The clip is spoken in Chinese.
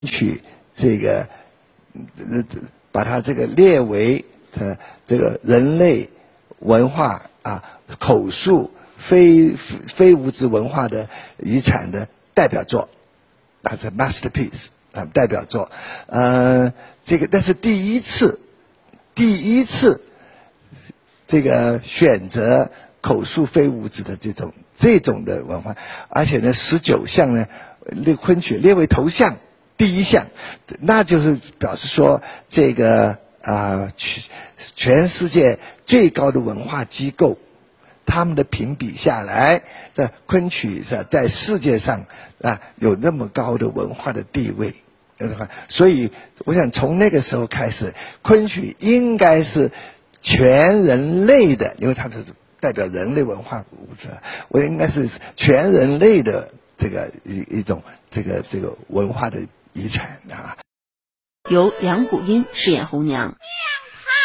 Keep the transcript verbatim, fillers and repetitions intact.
取这个呃把它这个列为呃这个人类文化啊口述非非物质文化的遗产的代表作，啊，是 masterpiece 啊，代表作。呃，这个但是第一次，第一次这个选择口述非物质的这种这种的文化，而且呢，十九项呢，列昆曲列为头项，第一项，那就是表示说这个啊，全、呃、全世界最高的文化机构。他们的评比下来的昆曲是在世界上啊有那么高的文化的地位，所以我想从那个时候开始，昆曲应该是全人类的，因为它是代表人类文化物质，我应该是全人类的这个一一种这个这个文化的遗产啊。 由梁谷音饰演红娘。